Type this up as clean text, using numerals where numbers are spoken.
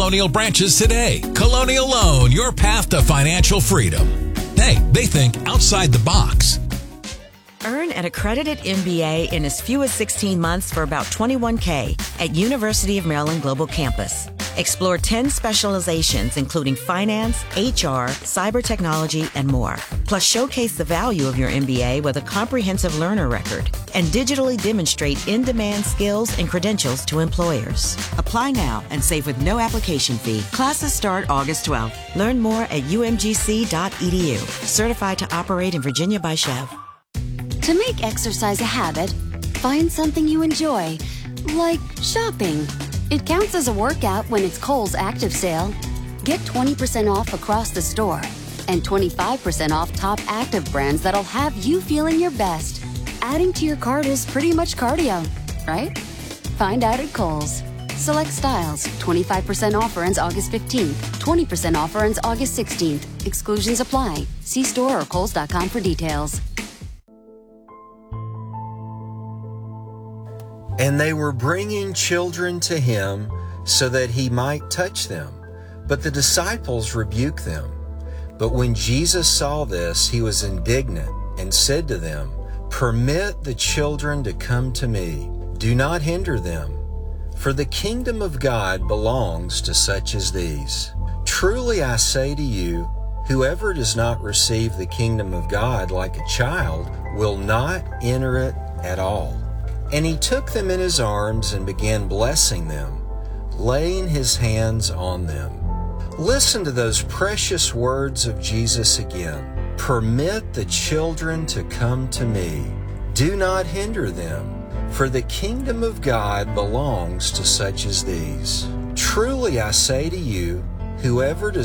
Colonial branches today. Colonial Loan, your path to financial freedom. Hey, they think outside the box. Earn an accredited MBA in as few as 16 months for about $21K at University of Maryland Global Campus. Explore 10 specializations, including finance, HR, cyber technology, and more. Plus, showcase the value of your MBA with a comprehensive learner record and digitally demonstrate in-demand skills and credentials to employers. Apply now and save with no application fee. Classes start August 12th. Learn more at umgc.edu. Certified to operate in Virginia by Chev. To make exercise a habit, find something you enjoy, like shopping. It counts as a workout when it's Kohl's Active Sale. Get 20% off across the store and 25% off top active brands that'll have you feeling your best. Adding to your cart is pretty much cardio, right? Find out at Kohl's. Select styles. 25% offer ends August 15th. 20% offer ends August 16th. Exclusions apply. See store or kohls.com for details. And they were bringing children to him so that he might touch them. But the disciples rebuked them. But when Jesus saw this, he was indignant and said to them, "Permit the children to come to me. Do not hinder them, for the kingdom of God belongs to such as these. Truly I say to you, whoever does not receive the kingdom of God like a child will not enter it at all." And he took them in his arms and began blessing them, laying his hands on them. Listen to those precious words of Jesus again. Permit the children to come to me. Do not hinder them, for the kingdom of God belongs to such as these. Truly I say to you, whoever does